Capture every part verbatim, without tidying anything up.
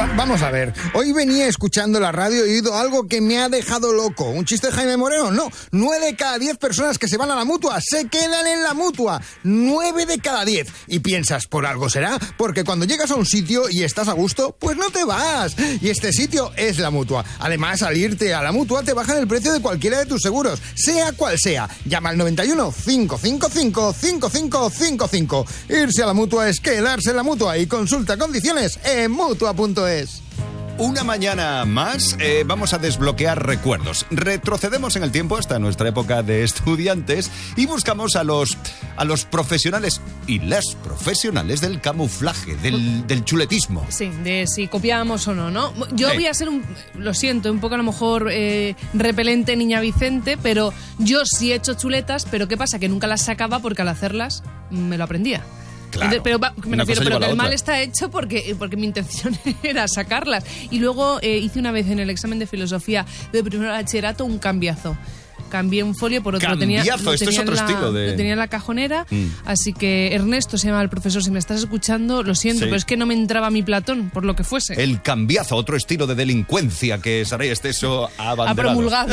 Va- vamos a ver, hoy venía escuchando la radio y he oído algo que me ha dejado loco. ¿Un chiste de Jaime Moreno? No, nueve de cada diez personas que se van a la Mutua se quedan en la Mutua. Nueve de cada diez. Y piensas, ¿por algo será? Porque cuando llegas a un sitio y estás a gusto, pues no te vas. Y este sitio es la Mutua. Además, al irte a la Mutua te bajan el precio de cualquiera de tus seguros, sea cual sea. Llama al noventa y uno, cinco cinco cinco, cinco cinco cinco cinco. Irse a la Mutua es quedarse en la Mutua y consulta condiciones en mutua punto es. Una mañana más eh, vamos a desbloquear recuerdos. Retrocedemos en el tiempo hasta nuestra época de estudiantes y buscamos a los, a los profesionales y las profesionales del camuflaje, del, del chuletismo. Sí, de si copiábamos o no, ¿no? Yo Sí. voy a ser, un, lo siento, un poco a lo mejor eh, repelente niña Vicente, pero yo sí he hecho chuletas, pero ¿qué pasa? Que nunca las sacaba porque al hacerlas me lo aprendía. Claro. Entonces, pero va- me Una refiero, cosa pero lleva a que la el mal otra. está hecho porque, porque mi intención era sacarlas. Y luego eh, hice una vez en el examen de filosofía de primero de bachillerato un cambiazo. Cambié un folio por otro. Lo tenía, Cambiazo, lo esto es tenía en otro la- estilo de- Lo tenía en la cajonera, Mm. así que Ernesto se llama el profesor. Si me estás escuchando, lo siento, Sí. pero es que no me entraba mi Platón, por lo que fuese. El cambiazo, otro estilo de delincuencia que Saray Esteso ha Ha abanderado. promulgado.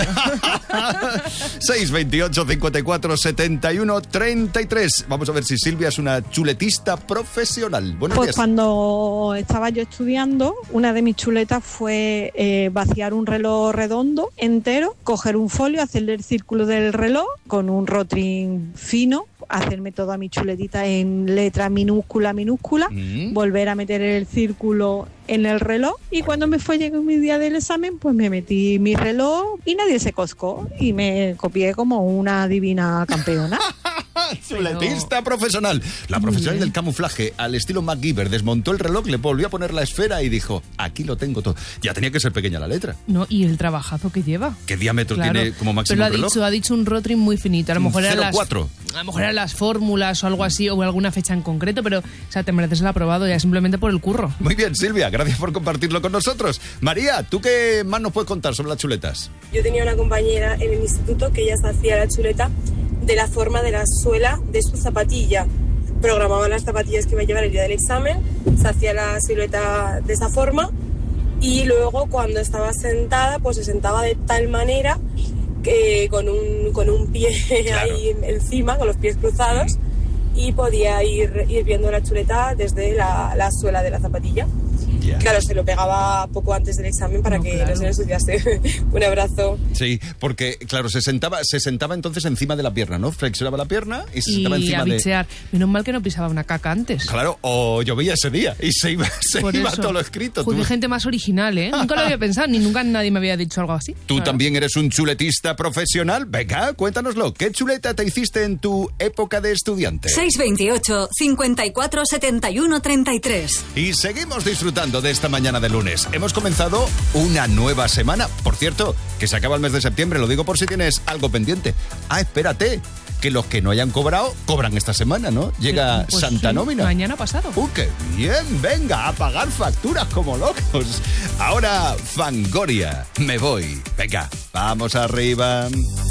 seis veintiocho, cincuenta y cuatro, setenta y uno, treinta y tres. Vamos a ver si Silvia es una chuletista profesional. Buenos Pues días. cuando estaba yo estudiando, una de mis chuletas fue eh, vaciar un reloj redondo entero, coger un folio, hacerle el círculo del reloj con un rotring fino, hacerme toda mi chuletita en letra minúscula, minúscula, Mm. volver a meter el círculo en el reloj y cuando me fue llegó mi día del examen, pues me metí mi reloj y nadie se coscó y me copié como una divina campeona. Chuletista profesional. La profesional del camuflaje, al estilo MacGyver, desmontó el reloj, le volvió a poner la esfera y dijo, aquí lo tengo todo. Ya tenía que ser pequeña la letra. No, y el trabajazo que lleva. ¿Qué diámetro Claro. tiene como máximo Pero el ha reloj? dicho, ha dicho un rotring muy finito. A lo Un mejor eran cero las, cuatro. a lo mejor eran las fórmulas o algo así, o alguna fecha en concreto, pero o sea, te mereces el aprobado ya simplemente por el curro. Muy bien, Silvia, gracias por compartirlo con nosotros. María, ¿tú qué más nos puedes contar sobre las chuletas? Yo tenía una compañera en el instituto que ella se hacía la chuleta de la forma de la suela de su zapatilla. Programaba las zapatillas que iba a llevar el día del examen, se hacía la silueta de esa forma y luego cuando estaba sentada, pues se sentaba de tal manera que con un, con un pie Claro. ahí encima, con los pies cruzados, y podía ir, ir viendo la chuleta desde la, la suela de la zapatilla. Ya. Claro, se lo pegaba poco antes del examen para No, que claro. no se le ensuciase. Un abrazo. Sí, porque, claro, se sentaba, se sentaba entonces encima de la pierna, ¿no? Flexionaba la pierna y se sentaba Y encima a de... bichear. Menos mal que no pisaba una caca antes. Claro, o llovía ese día y se iba, se Por iba eso. todo lo escrito. Joder, Tú, gente más original, ¿eh? Nunca lo había pensado, ni nunca nadie me había dicho algo así. tú Claro. también eres un chuletista profesional. Venga, cuéntanoslo. ¿Qué chuleta te hiciste en tu época de estudiante? seis veintiocho, cincuenta y cuatro, setenta y uno, treinta y tres. Y seguimos disfrutando de esta mañana de lunes. Hemos comenzado una nueva semana. Por cierto, que se acaba el mes de septiembre, lo digo por si tienes algo pendiente. Ah, espérate, que los que no hayan cobrado, cobran esta semana, ¿no? Llega Pues Santa sí, Nómina. Mañana pasado. ¡Uh, qué bien! Venga, a pagar facturas como locos. Ahora, Fangoria, me voy. Venga, vamos arriba.